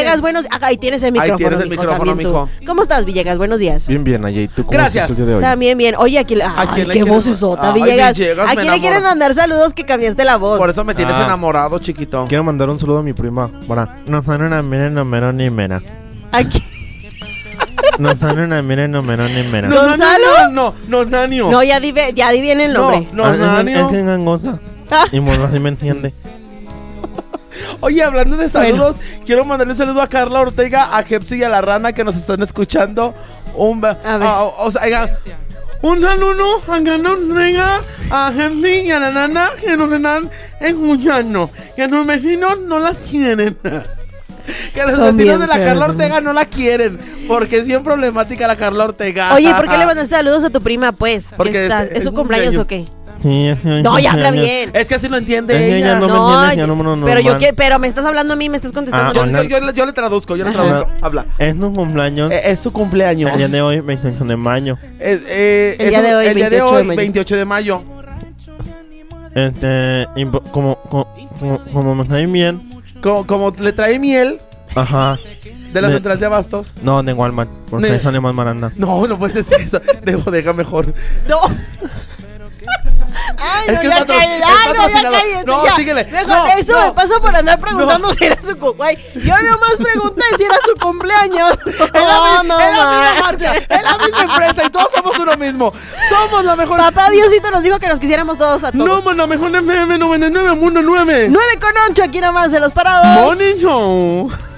Villegas, buenos... Ahí tienes el micrófono, Ahí tienes el micrófono, mijo. ¿Cómo estás, Villegas? Buenos días. Bien, Aye. ¿Y tú cómo Gracias. estás el día de hoy? También bien. Oye, ¿a quién le quieres vocesota, Ay, Villegas? Villegas, ¿A me quién le enamoro. quieres mandar saludos que cambiaste la voz? Por eso me tienes enamorado, chiquito. Quiero mandar un saludo a mi prima. No son una mera, no mero ni mera. ¿A quién? No son una mera, no mero ni mera. ¿Gonzalo? No, Nanio. No, ya di bien el nombre. No, Es Nanio. que gangosa. Ah. Y Mono así me entiende. Oye, hablando de saludos, quiero mandarle un saludo a Carla Ortega, a Jepsi y a la Rana que nos están escuchando. Un saludo a Carla Ortega, a Jepsi y a la Rana que nos están escuchando. Que los vecinos no las quieren. Que los Son vecinos bien de la feos, Carla son Ortega no la quieren. Porque es bien problemática la Carla Ortega. Oye, ¿por qué le mandaste saludos a tu prima, pues? Porque ¿Es su cumpleaños o qué? Sí, No, ya habla bien. Es que así lo entiende Es que ella. ella no me entiende, ya no pero normal. pero me estás hablando a mí, me estás contestando. Yo le traduzco, Habla. Es su cumpleaños. Es su cumpleaños. El día de hoy, 28 de mayo. El día de hoy, 28 de mayo. Y como me trae bien. Como le trae miel. Ajá. De la central de abastos. No, de Walmart. Porque ahí sale más baranda. No puedes decir eso. De bodega mejor. No. Ay, Es no, que ya es patrocinador. No, síguele. Mejor eso me pasó por andar preguntando si era su cumpleaños. Yo nomás pregunté si era su cumpleaños. Es la misma marca, es la misma empresa y todos somos uno mismo. Somos la mejor. Papá Diosito nos dijo que nos quisiéramos todos a todos. No, la mejor FM 99 Mundo 9. 9 con 8 aquí nomás de Los Parados. Morning Show.